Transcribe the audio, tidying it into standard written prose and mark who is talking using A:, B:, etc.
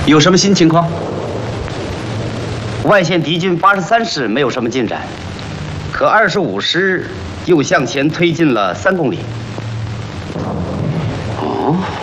A: 有什么新情况？外线敌军83师没有什么进展，可25师又向前推进了3公里。哦。